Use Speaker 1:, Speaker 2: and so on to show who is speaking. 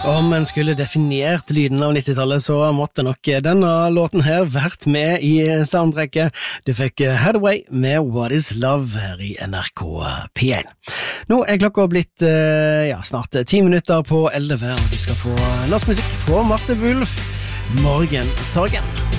Speaker 1: Om en skulle definert lyden av 90-tallet, så måtte nok denne låten her vært med i soundtracket. Du fikk Hathaway med What is Love her i NRK P1. Nå er klokka blitt snart 10 minutter på 11, og du skal få norsk musikk fra Marte Wulf, Morgensorgen.